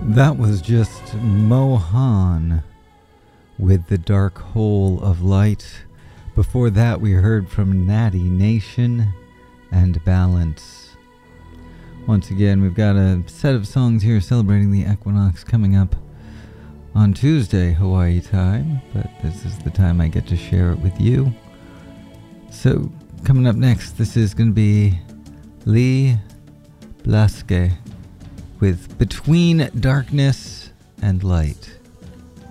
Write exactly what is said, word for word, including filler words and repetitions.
That was just Mohan with The Dark Hole of Light. Before that, we heard from Natty Nation and Balance. Once again, we've got a set of songs here celebrating the equinox coming up on Tuesday, Hawaii time, but this is the time I get to share it with you. So, coming up next, this is going to be Lee Blaske with Between Darkness and Light.